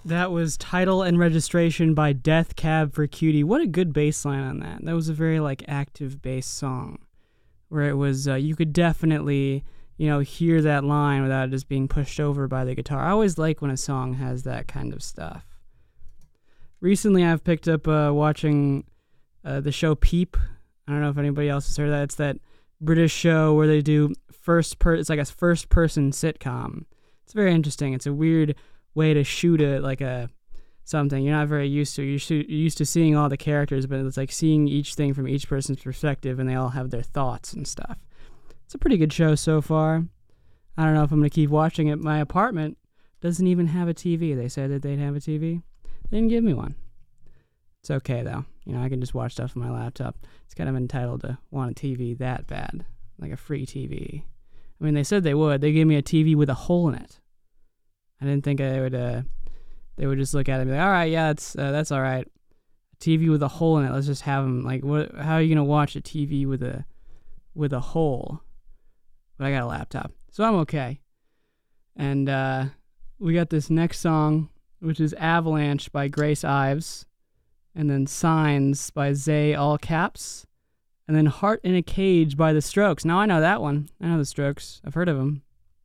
That was Title and Registration by Death Cab for Cutie. What a good bass line on that. That was a very active bass song where it was you could definitely, hear that line without it just being pushed over by the guitar. I always like when a song has that kind of stuff. Recently I've picked up watching the show Peep. I don't know if anybody else has heard of that. It's that British show where they do it's like a first-person sitcom. It's very interesting. It's a weird way to shoot something you're not very used to. You're used to seeing all the characters, but it's like seeing each thing from each person's perspective, and they all have their thoughts and stuff. It's a pretty good show so far. I don't know if I'm going to keep watching it. My apartment doesn't even have a TV. They said that they'd have a TV. They didn't give me one. It's okay, though. I can just watch stuff on my laptop. It's kind of entitled to want a TV that bad, like a free TV. I mean, they said they would. They gave me a TV with a hole in it. I didn't think they would just look at it and be like, all right, yeah, that's all right. A TV with a hole in it. Let's just have them. How are you gonna watch a TV with a hole? But I got a laptop, so I'm okay. And we got this next song, which is Avalanche by Grace Ives, and then Signs by Zay All Caps, and then Heart in a Cage by The Strokes. Now I know that one. I know The Strokes. I've heard of them.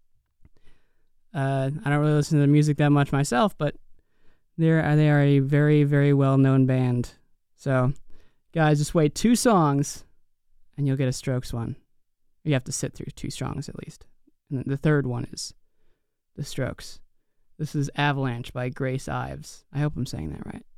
I don't really listen to the music that much myself, but they are a very, very well-known band. So, guys, just wait 2 songs, and you'll get a Strokes one. You have to sit through 2 songs at least. And then the third one is The Strokes. This is Avalanche by Grace Ives. I hope I'm saying that right.